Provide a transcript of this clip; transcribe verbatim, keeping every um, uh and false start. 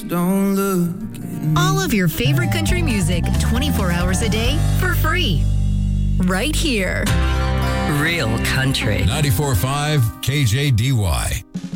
Don't look at me. All of your favorite country music twenty-four hours a day for free. Right here. Real country. ninety-four point five K J D Y.